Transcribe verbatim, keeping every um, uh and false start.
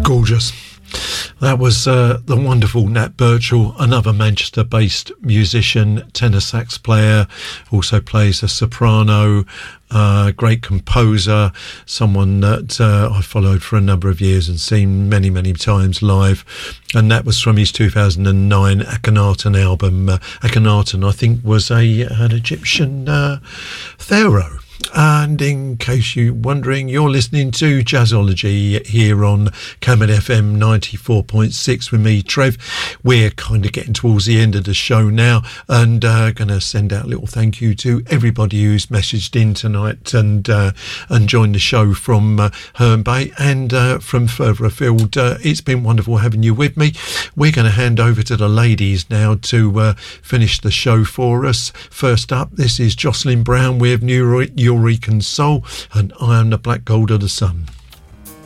Gorgeous. That was uh, the wonderful Nat Birchall, another Manchester-based musician, tenor sax player, also plays a soprano, uh, great composer, someone that uh, I followed for a number of years and seen many, many times live. And that was from his two thousand nine Akhenaten album. Uh, Akhenaten, I think, was a an Egyptian uh, pharaoh. And in case you're wondering, you're listening to Jazzology here on Camel F M ninety-four point six with me, Trev. We're kind of getting towards the end of the show now, and uh, going to send out a little thank you to everybody who's messaged in tonight and uh, and joined the show from uh, Herne Bay and uh, from further afield. Uh, it's been wonderful having you with me. We're going to hand over to the ladies now to uh, finish the show for us. First up, this is Jocelyn Brown with New Eureka Soul, and I am the Black Gold of the Sun.